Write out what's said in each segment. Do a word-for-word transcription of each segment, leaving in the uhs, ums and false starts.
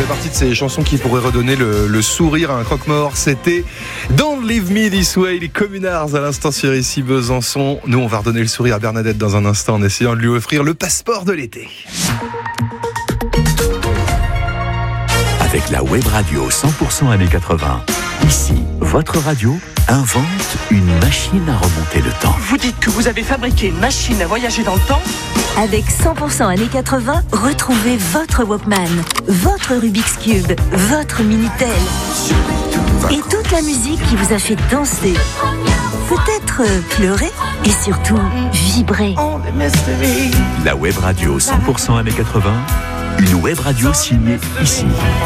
partie de ces chansons qui pourraient redonner le, le sourire à un croque-mort. C'était Don't Leave Me This Way, les Communards à l'instant sur Ici Besançon. Nous, on va redonner le sourire à Bernadette dans un instant en essayant de lui offrir le passeport de l'été. Avec la web radio cent pour cent années quatre-vingts, ici, votre radio invente une machine à remonter le temps. Vous dites que vous avez fabriqué une machine à voyager dans le temps ? Avec cent pour cent années quatre-vingts, retrouvez votre Walkman, votre Rubik's Cube, votre Minitel et toute la musique qui vous a fait danser, peut-être pleurer et surtout vibrer. La web radio cent pour cent années quatre-vingts, une web radio signée ici.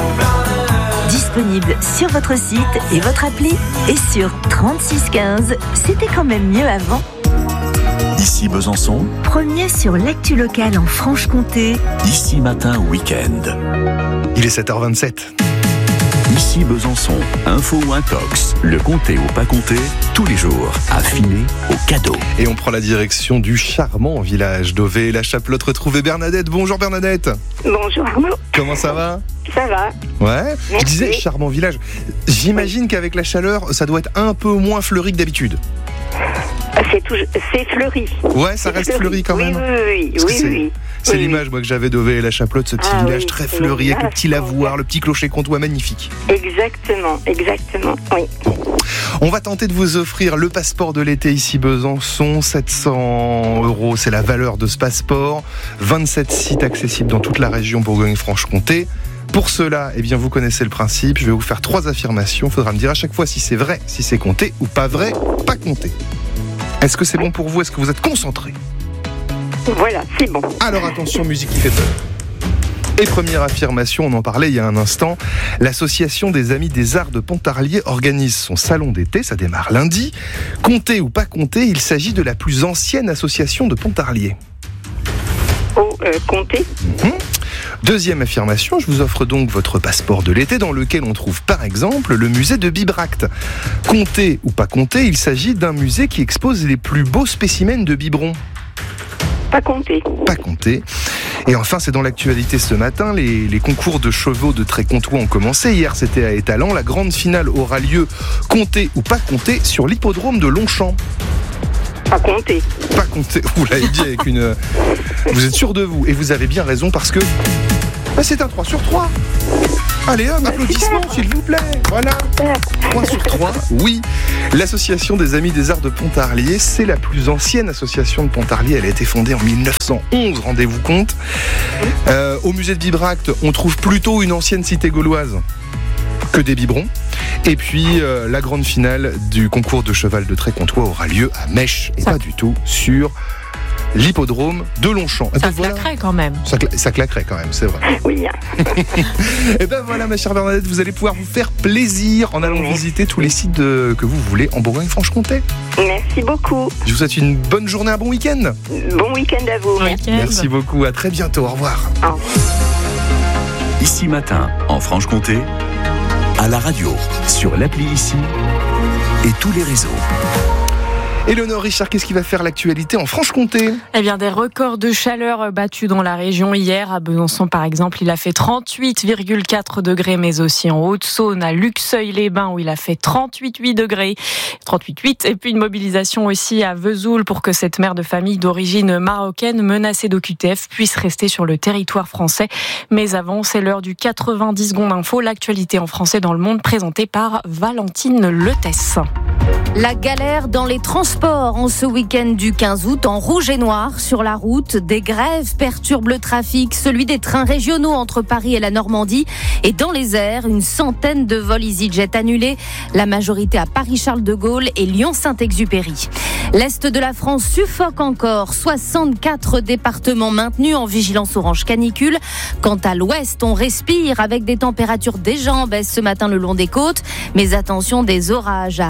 Disponible sur votre site et votre appli et sur trente-six quinze. C'était quand même mieux avant. Ici Besançon, Premier sur l'actu locale en Franche-Comté. Ici Matin Week-end. Il est sept heures vingt-sept. Ici Besançon, info ou intox, le comté ou pas comté, tous les jours, affiné au cadeau. Et on prend la direction du charmant village d'Auvet-la-Chaplotte. Retrouver Bernadette. Bonjour Bernadette. Bonjour Arnaud. Comment ça va ? Ça va. Ouais. Merci. Je disais charmant village. J'imagine qu'avec la chaleur, ça doit être un peu moins fleuri que d'habitude. C'est, tout, c'est fleuri. Ouais, ça c'est reste fleuri, fleuri quand même. Oui, oui, oui. oui, c'est, oui. c'est oui, l'image moi que j'avais d'Auvet-la-Chaplotte, ce petit ah, village oui, très fleuri avec le petit lavoir, le petit clocher-comtois magnifique. Exactement, exactement, oui. Bon. On va tenter de vous offrir le passeport de l'été ici Besançon, sept cents euros, c'est la valeur de ce passeport, vingt-sept sites accessibles dans toute la région Bourgogne-Franche-Comté. Pour cela, eh bien, vous connaissez le principe, je vais vous faire trois affirmations, il faudra me dire à chaque fois si c'est vrai, si c'est compté ou pas vrai, pas compté. Est-ce que c'est bon pour vous ? Est-ce que vous êtes concentrés ? Voilà, c'est bon. Alors attention, musique qui fait peur. Et première affirmation, on en parlait il y a un instant, l'association des Amis des Arts de Pontarlier organise son salon d'été, ça démarre lundi. Compté ou pas compté, il s'agit de la plus ancienne association de Pontarlier. Au euh, comté. Mmh. Deuxième affirmation, je vous offre donc votre passeport de l'été dans lequel on trouve par exemple le musée de Bibracte. Compté ou pas compté, il s'agit d'un musée qui expose les plus beaux spécimens de biberons. Pas compté. Pas compté. Et enfin, c'est dans l'actualité ce matin, les, les concours de chevaux de Trécontois ont commencé. Hier, c'était à Étalans. La grande finale aura lieu, compté ou pas compté, sur l'hippodrome de Longchamp. Pas compté. Pas compté. Vous l'avez dit avec une... Vous êtes sûr de vous. Et vous avez bien raison parce que... Bah, c'est un trois sur trois. Allez, un applaudissement, s'il vous plaît. Voilà. trois sur trois, oui. L'association des Amis des Arts de Pontarlier, c'est la plus ancienne association de Pontarlier. Elle a été fondée en mille neuf cent onze, rendez-vous compte. Euh, au musée de Bibracte, on trouve plutôt une ancienne cité gauloise que des biberons. Et puis, euh, la grande finale du concours de cheval de Trécontois aura lieu à Mèche, et ça... pas du tout sur l'hippodrome de Longchamp. Ça ben claquerait voilà. quand même. Ça, cla- ça claquerait quand même, c'est vrai. Oui. Et ben voilà, ma chère Bernadette, vous allez pouvoir vous faire plaisir en allant oui. visiter tous les sites de, que vous voulez en Bourgogne-Franche-Comté. Merci beaucoup. Je vous souhaite une bonne journée, un bon week-end. Bon week-end à vous. Bon week-end. Merci beaucoup, à très bientôt, au revoir. Au revoir. Ici Matin, en Franche-Comté, à la radio, sur l'appli Ici et tous les réseaux. Éléonore Richard, qu'est-ce qui va faire l'actualité en Franche-Comté ? Eh bien, des records de chaleur battus dans la région hier. À Besançon, par exemple, il a fait trente-huit virgule quatre degrés, mais aussi en Haute-Saône, à Luxeuil-les-Bains, où il a fait trente-huit virgule huit degrés. trente-huit virgule huit. Et puis une mobilisation aussi à Vesoul pour que cette mère de famille d'origine marocaine menacée d'O Q T F puisse rester sur le territoire français. Mais avant, c'est l'heure du quatre-vingt-dix secondes info. L'actualité en français dans le monde, présentée par Valentine Letès. La galère dans les transports en ce week-end du quinze août, en rouge et noir sur la route. Des grèves perturbent le trafic, celui des trains régionaux entre Paris et la Normandie. Et dans les airs, une centaine de vols EasyJet annulés. La majorité à Paris-Charles de Gaulle et Lyon-Saint-Exupéry. L'Est de la France suffoque encore. soixante-quatre départements maintenus en vigilance orange canicule. Quant à l'Ouest, on respire avec des températures déjà en baisse ce matin le long des côtes. Mais attention, des orages arrivent.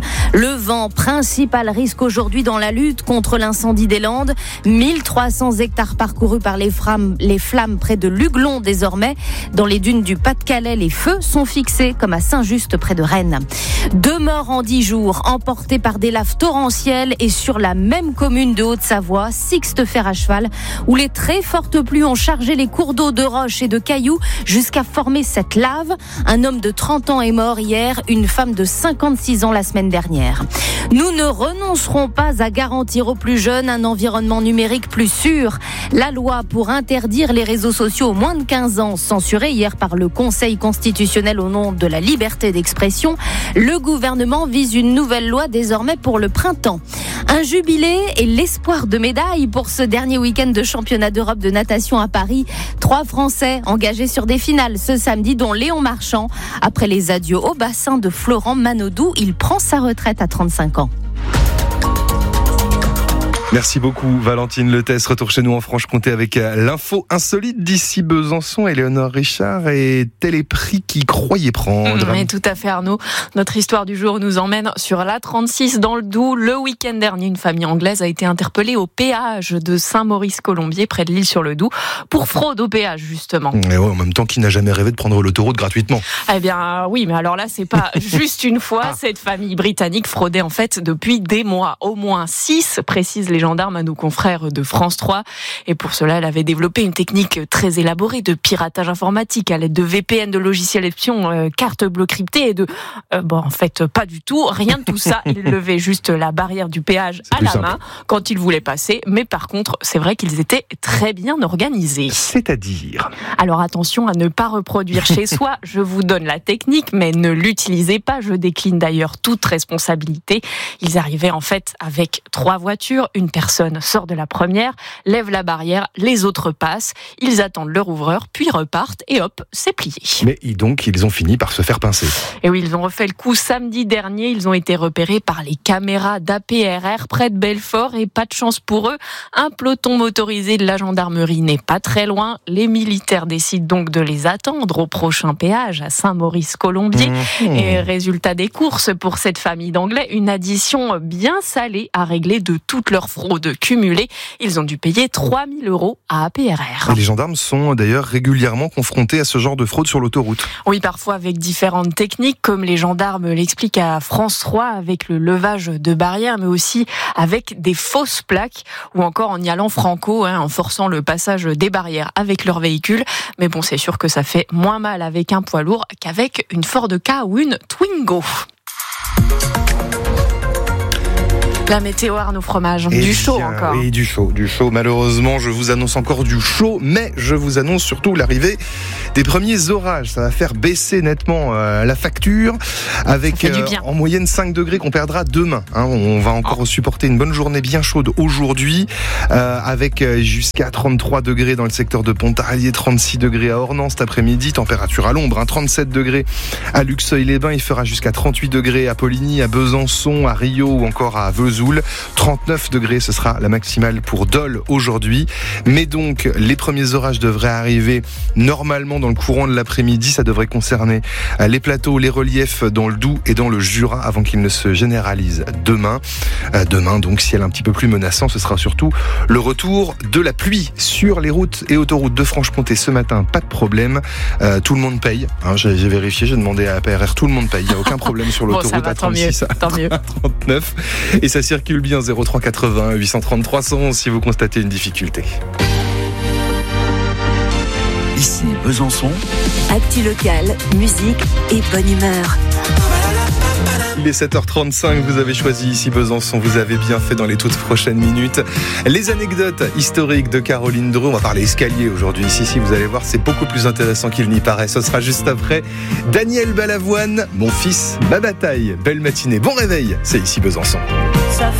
Le vent, principal risque aujourd'hui dans la lutte contre l'incendie des Landes. mille trois cents hectares parcourus par les flammes, les flammes près de Luglon désormais. Dans les dunes du Pas-de-Calais, les feux sont fixés comme à Saint-Just près de Rennes. Deux morts en dix jours, emportés par des laves torrentielles et sur la même commune de Haute-Savoie, Sixte-Fer à cheval, où les très fortes pluies ont chargé les cours d'eau de roches et de cailloux jusqu'à former cette lave. Un homme de trente ans est mort hier, une femme de cinquante-six ans la semaine dernière. Nous ne renoncerons pas à garantir aux plus jeunes un environnement numérique plus sûr. La loi pour interdire les réseaux sociaux aux moins de quinze ans, censurée hier par le Conseil constitutionnel au nom de la liberté d'expression, le gouvernement vise une nouvelle loi désormais pour le printemps. Un jubilé et l'espoir de médaille pour ce dernier week-end de championnat d'Europe de natation à Paris. Trois Français engagés sur des finales ce samedi, dont Léon Marchand. Après les adieux au bassin de Florent Manodou, il prend sa retraite à trente-cinq ans. Merci beaucoup Valentine Lethès. Retour chez nous en Franche-Comté avec l'info insolite d'ici Besançon. Éléonore Richard et tel prix qui croyait prendre. Mais tout à fait Arnaud. Notre histoire du jour nous emmène sur l'A trente-six dans le Doubs. Le week-end dernier, une famille anglaise a été interpellée au péage de Saint-Maurice-Colombier près de l'Île-sur-le-Doubs pour fraude au péage justement. Et ouais, en même temps, qui n'a jamais rêvé de prendre l'autoroute gratuitement? Eh bien oui, mais alors là c'est pas juste une fois. Ah. Cette famille britannique fraudait en fait depuis des mois. Au moins six, précisent les gendarmes à nos confrères de France trois. Et pour cela, elle avait développé une technique très élaborée de piratage informatique à l'aide de V P N, de logiciels espions, euh, cartes bleues cryptées et de... Euh, bon, en fait, pas du tout. Rien de tout ça. Il levait juste la barrière du péage à la simple. main quand il voulait passer. Mais par contre, c'est vrai qu'ils étaient très bien organisés. C'est-à-dire ? Alors attention à ne pas reproduire chez soi. Je vous donne la technique, mais ne l'utilisez pas. Je décline d'ailleurs toute responsabilité. Ils arrivaient en fait avec trois voitures, une personne sort de la première, lève la barrière, les autres passent, ils attendent leur ouvreur, puis repartent et hop, c'est plié. Mais donc, ils ont fini par se faire pincer. Et oui, ils ont refait le coup samedi dernier, ils ont été repérés par les caméras d'A P R R près de Belfort et pas de chance pour eux, un peloton motorisé de la gendarmerie n'est pas très loin, les militaires décident donc de les attendre au prochain péage à Saint-Maurice-Colombier. Mmh. Et résultat des courses pour cette famille d'Anglais, une addition bien salée à régler de toutes leurs fraude cumulée. Ils ont dû payer trois mille euros à A P R R. Et les gendarmes sont d'ailleurs régulièrement confrontés à ce genre de fraude sur l'autoroute. Oui, parfois avec différentes techniques, comme les gendarmes l'expliquent à France trois, avec le levage de barrières, mais aussi avec des fausses plaques, ou encore en y allant franco, hein, en forçant le passage des barrières avec leur véhicule. Mais bon, c'est sûr que ça fait moins mal avec un poids lourd qu'avec une Ford Ka ou une Twingo. La météo, Arnaud Fromage, et du chaud bien, encore. Oui, du chaud, du chaud. Malheureusement, je vous annonce encore du chaud, mais je vous annonce surtout l'arrivée des premiers orages. Ça va faire baisser nettement euh, la facture, avec euh, en moyenne cinq degrés qu'on perdra demain. Hein, on va encore oh. supporter une bonne journée bien chaude aujourd'hui, euh, avec euh, jusqu'à trente-trois degrés dans le secteur de Pontarlier, trente-six degrés à Ornans cet après-midi, température à l'ombre, hein, trente-sept degrés à Luxeuil-les-Bains, il fera jusqu'à trente-huit degrés à Poligny, à Besançon, à Rio ou encore à Vesoul. trente-neuf degrés, ce sera la maximale pour Dole aujourd'hui. Mais donc, les premiers orages devraient arriver normalement dans le courant de l'après-midi. Ça devrait concerner les plateaux, les reliefs dans le Doubs et dans le Jura avant qu'ils ne se généralisent demain. Demain, donc, ciel un petit peu plus menaçant, ce sera surtout le retour de la pluie sur les routes et autoroutes de Franche-Comté ce matin. Pas de problème. Euh, tout le monde paye. Hein, j'ai, j'ai vérifié, j'ai demandé à A P R R. Tout le monde paye. Il n'y a aucun problème sur l'autoroute bon, va, à trente-six, tant mieux, tant mieux. à trente-neuf. Et ça circule bien, zéro trois quatre-vingts huit cent trente trois cent onze si vous constatez une difficulté. Ici Besançon. Actu locale, musique et bonne humeur. Il est sept heures trente-cinq, vous avez choisi ici Besançon, vous avez bien fait dans les toutes prochaines minutes. Les anecdotes historiques de Caroline Dreux, on va parler escalier aujourd'hui. Ici, si vous allez voir, c'est beaucoup plus intéressant qu'il n'y paraît. Ce sera juste après Daniel Balavoine, Mon fils, ma bataille. Belle matinée, bon réveil, c'est ici Besançon.